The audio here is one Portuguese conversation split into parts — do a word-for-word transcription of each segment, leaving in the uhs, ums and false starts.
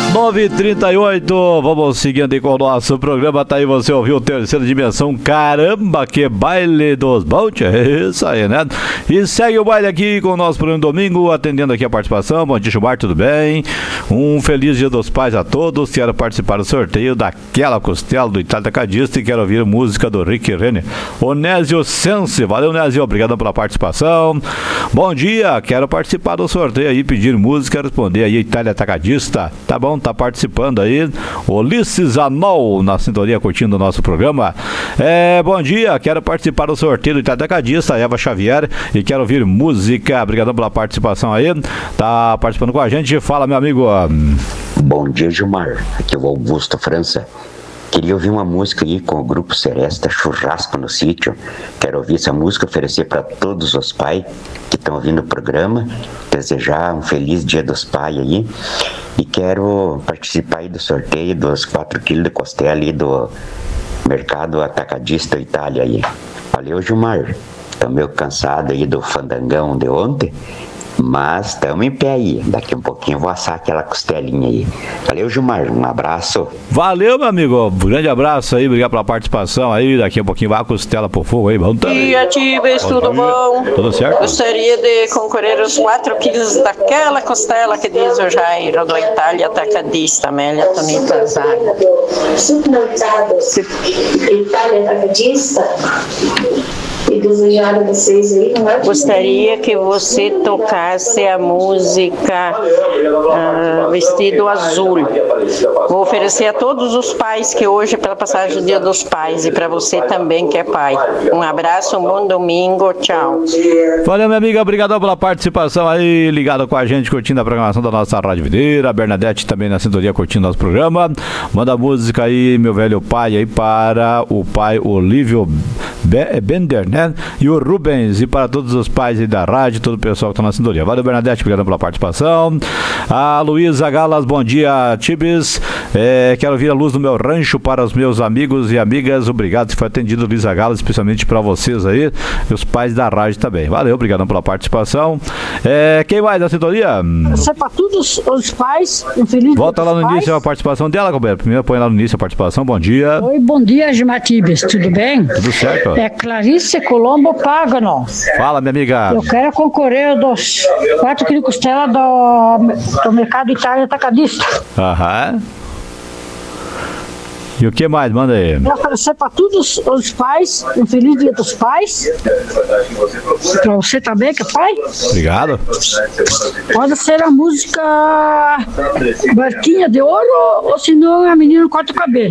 nove e trinta e oito, vamos seguindo aí com o nosso programa. Tá aí, você ouviu o Terceira Dimensão. Caramba, que baile dos bons. É isso aí, né? E segue o baile aqui com o nosso programa domingo, atendendo aqui a participação. Bom dia, Gilmar, tudo bem? Um feliz Dia dos Pais a todos. Quero participar do sorteio daquela costela do Itália Atacadista e quero ouvir música do Rick Renner. Onésio Sense, valeu, Onésio, obrigado pela participação. Bom dia, quero participar do sorteio aí, pedir música, responder aí Itália Atacadista. Tá bom, tá participando aí. Ulisses Anol na sintonia, curtindo o nosso programa. É, bom dia, quero participar do sorteio do Itália Atacadista, Eva Xavier, e quero ouvir música. Obrigado pela participação aí. Tá participando com a gente. Fala, meu amigo. Bom dia, Gilmar. Aqui é o Augusto França. Queria ouvir uma música aí com o Grupo Seresta, Churrasco no Sítio. Quero ouvir essa música, oferecer para todos os pais que estão ouvindo o programa, desejar um feliz Dia dos Pais aí. E quero participar aí do sorteio dos quatro quilos de costela aí do Mercado Atacadista Itália aí. Valeu, Gilmar. Tô meio cansado aí do fandangão de ontem, mas estamos em pé aí. Daqui um pouquinho eu vou assar aquela costelinha aí. Valeu, Gilmar. Um abraço. Valeu, meu amigo. Um grande abraço aí. Obrigado pela participação aí. Daqui a pouquinho vai a costela pro fogo aí. Vamos Bom dia, Tibes. Tudo bom? Tudo certo? Gostaria de concorrer os quatro quilos daquela costela que diz o Jairo, do Itália Atacadista, Amélia Tonita Zaga. Itália Atacadista. E desejar a vocês aí, não é? Gostaria que você tocasse a música uh, Vestido Azul. Vou oferecer a todos os pais que hoje, pela passagem do Dia dos Pais, e para você também que é pai. Um abraço, um bom domingo, tchau. Valeu, minha amiga, obrigado pela participação aí, ligada com a gente, curtindo a programação da nossa Rádio Videira. A Bernadette também na sintonia, curtindo nosso programa. Manda música aí, meu velho pai, aí para o pai Olívio Bender, né? E o Rubens, e para todos os pais aí da rádio, todo o pessoal que está na sintonia. Valeu, Bernadette, obrigado pela participação. A Luísa Galas, bom dia, Tibes. É, quero ouvir a luz do meu rancho para os meus amigos e amigas. Obrigado, se foi atendido, Luísa Galas, especialmente para vocês aí, e os pais da rádio também. Valeu, obrigado pela participação. É, quem mais na sintonia? Isso é para todos os pais, um feliz Volta lá no pais. início a participação dela, Roberto. Primeiro põe lá no início a participação. Bom dia. Oi, bom dia, Gilmar Tibes, tudo bem? Tudo certo. É Clarice Colombo Pagano. Fala, minha amiga. Eu quero concorrer dos quatro quilos de costela do, do Mercado Itália Atacadista. Aham. E o que mais? Manda aí. Quero oferecer para todos os pais, um feliz Dia dos Pais. Para você também, que é pai. Obrigado. Pode ser a música Barquinha de Ouro, ou se não, a menina corta o cabelo.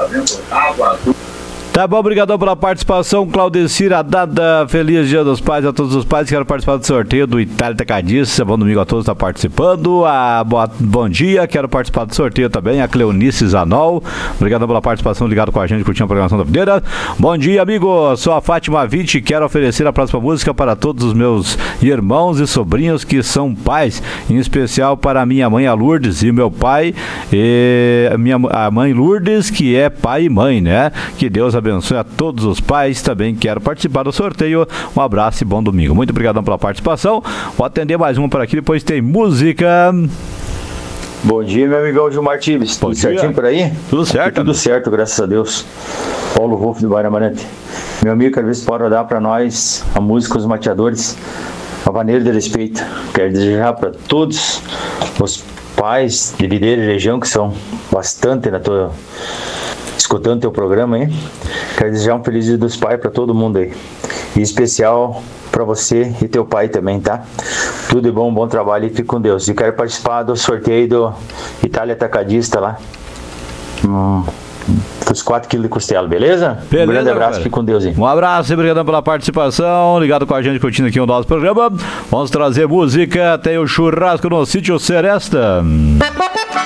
Tá bom, obrigado pela participação, Claudecir Dada. Feliz Dia dos Pais a todos os pais que querem participar do sorteio do Itália Atacadista. Bom domingo a todos, está participando. A, boa, bom dia, quero participar do sorteio também, a Cleonice Zanol. Obrigado pela participação, ligado com a gente, curtindo a programação da Videira. Bom dia, amigo, sou a Fátima Vinte, quero oferecer a próxima música para todos os meus irmãos e sobrinhos que são pais, em especial para a minha mãe, a Lourdes, e meu pai, e a minha a mãe Lourdes, que é pai e mãe, né? Que Deus abençoe a todos os pais. Também quero participar do sorteio. Um abraço e bom domingo. Muito obrigado pela participação. Vou atender mais uma por aqui, depois tem música. Bom dia, meu amigão Gilmar Tibes. Tudo certinho por aí? Tudo certo. Aqui tudo certo, graças a Deus. Paulo Wolff do Bairro Amarante. Meu amigo, quero ver se pode rodar para nós a música Os Mateadores, a Vaneira de Respeito. Quero desejar para todos os pais de Videira e região, que são bastante na tua... escutando teu programa aí. Quero desejar um feliz Dia dos Pais para todo mundo aí, e especial para você e teu pai também, tá? Tudo de bom, bom trabalho e fique com Deus. E quero participar do sorteio do Itália Atacadista lá, hum, dos quatro quilos de costela, beleza? Beleza, um grande abraço, cara. fique com Deus aí. Um abraço e obrigado pela participação, ligado com a gente, curtindo aqui o nosso programa. Vamos trazer música, tem o Churrasco no Sítio Seresta.